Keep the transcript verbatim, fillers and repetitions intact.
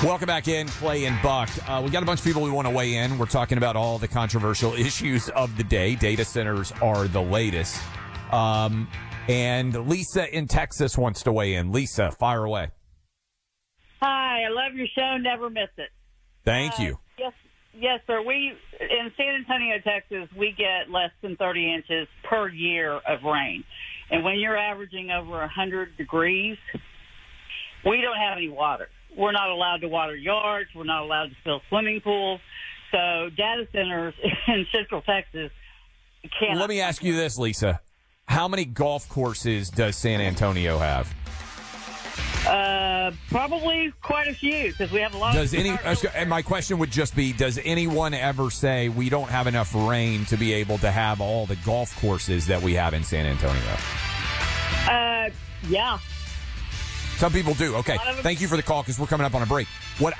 Welcome back in, Clay and Buck. Uh, we got a bunch of people who want to weigh in. We're talking about all the controversial issues of the day. Data centers are the latest. Um, and Lisa in Texas wants to weigh in. Lisa, fire away. Hi, I love your show. Never miss it. Thank uh, you. Yes, yes, sir. We in San Antonio, Texas, we get less than thirty inches per year of rain, and when you're averaging over one hundred degrees, we don't have any water. We're not allowed to water yards. We're not allowed to fill swimming pools. So data centers in Central Texas can't. Let me ask you this, Lisa. How many golf courses does San Antonio have? Uh, probably quite a few because we have a lot. Does of any? And my question would just be: does anyone ever say we don't have enough rain to be able to have all the golf courses that we have in San Antonio? Uh, yeah. Some people do. Okay. Thank you for the call because we're coming up on a break. What